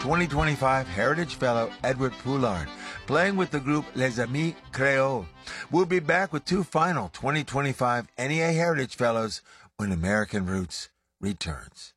2025 Heritage Fellow Edward Poulard, playing with the group Les Amis Creoles. We'll be back with two final 2025 NEA Heritage Fellows when American Roots returns.